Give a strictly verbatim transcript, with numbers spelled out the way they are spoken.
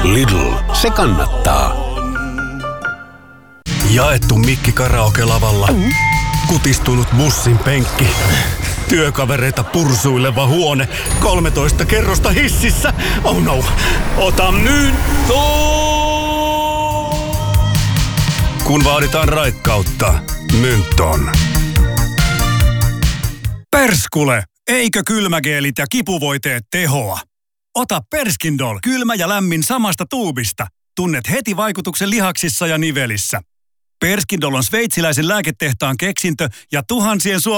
Lidl, se kannattaa. Jaettu mikki karaoke-lavalla. Kutistunut bussin penkki. Työkavereita pursuileva huone. kolmetoista kerrosta hississä. Oh no. Ota nyt. Kun vaaditaan raikkautta, Mynton. Perskule! Eikö kylmägeelit ja kipuvoiteet tehoa? Ota Perskindol kylmä ja lämmin samasta tuubista. Tunnet heti vaikutuksen lihaksissa ja nivelissä. Perskindol on sveitsiläisen lääketehtaan keksintö ja tuhansien